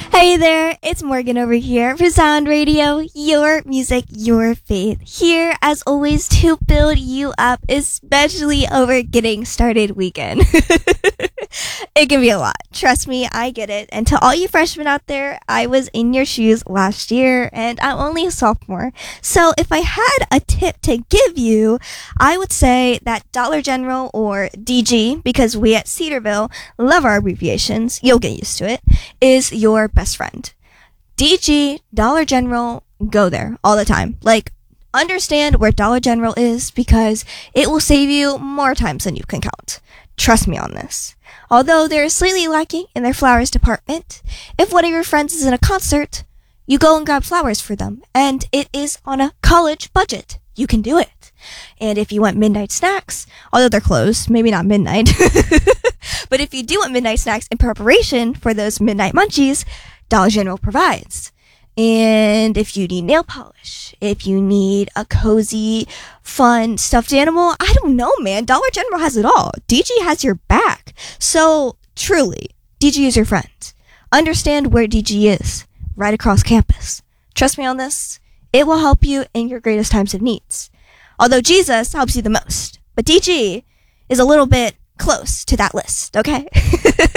Hey there, it's Morgan over here for Sound Radio, your music, your faith. Here, as always, to build you up, especially over getting started weekend. It can be a lot. Trust me, I get it. And to all you freshmen out there, I was in your shoes last year, and I'm only a sophomore. So if I had a tip to give you, I would say that Dollar General, or DG, because we at Cedarville love our abbreviations, you'll get used to it, is your best friend. DG, Dollar General, go there all the time. Like, understand where Dollar General is because it will save you more times than you can count. Trust me on this. Although they're slightly lacking in their flowers department, if one of your friends is in a concert, you go and grab flowers for them, and it is on a college budget. You can do it. And if you want midnight snacks, although they're closed, maybe not midnight, but if you do want midnight snacks in preparation for those midnight munchies, Dollar General provides. And if you need nail polish, if you need a cozy, fun stuffed animal, I don't know, man. Dollar General has it all. DG has your back. So, truly, DG is your friend. Understand where DG is, right across campus. Trust me on this. It will help you in your greatest times of needs. Although Jesus helps you the most. But DG is a little bit close to that list, okay?